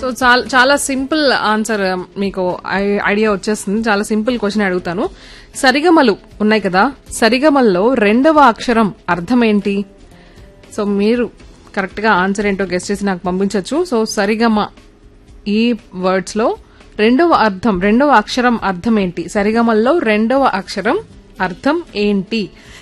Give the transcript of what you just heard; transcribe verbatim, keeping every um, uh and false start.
So చాలా చాలా simple answer మీకు ఐ- ఐడియా వచ్చేస్తుంది. చాలా సింపుల్ క్వశ్చన్ అడుగుతాను. సరిగమలు ఉన్నాయి కదా, సరిగమల్లో రెండవ అక్షరం అర్థం ఏంటి? సో మీరు కరెక్ట్ గా ఆన్సర్ ఏంటో గెస్ట్ చేసి నాకు పంపించవచ్చు. సో సరిగమ ఈ వర్డ్స్ లో రెండవ అర్థం, రెండవ అక్షరం అర్థం ఏంటి? సరిగమల్లో రెండవ అక్షరం అర్థం ఏంటి?